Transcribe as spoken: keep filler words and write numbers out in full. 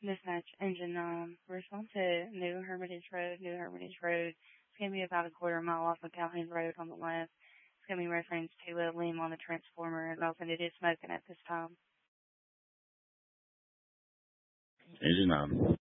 Dispatch engine nine. Respond to New Hermitage Road, New Hermitage Road. It's going to be about a quarter mile off of Calhoun Road on the left. It's going to be referenced to a limb on the transformer, and also it is smoking at this time. Engine nine.